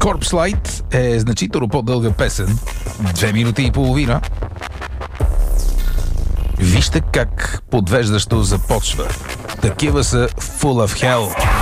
Corpse Light е значително по-дълга песен. 2 минути и половина. Вижте как подвеждащо започва. Такива са Full of Hell.